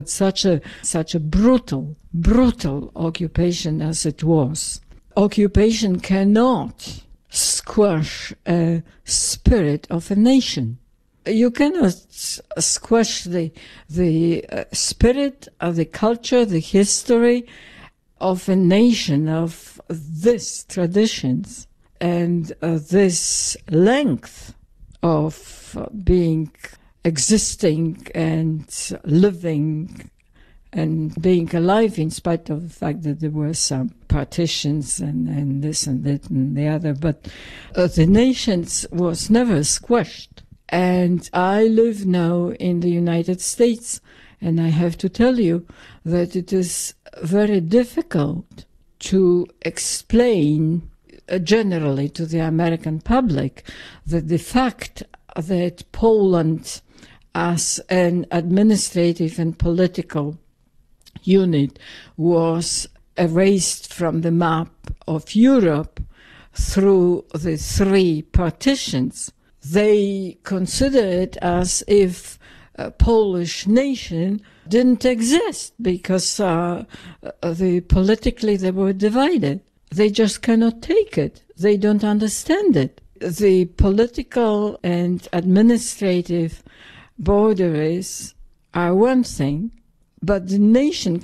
Such a brutal occupation as it was. Occupation cannot squash a spirit of a nation. You cannot squash the spirit of the culture, the history of a nation, of these traditions, and this length of existing and living and being alive, in spite of the fact that there were some partitions and this and that and the other. But the nation was never squashed. And I live now in the United States, and I have to tell you that it is very difficult to explain generally to the American public that the fact that Poland, as an administrative and political unit, was erased from the map of Europe through the 3 partitions. They consider it as if a Polish nation didn't exist because politically they were divided. They just cannot take it. They don't understand it. The political and administrative boundaries are one thing, but the nation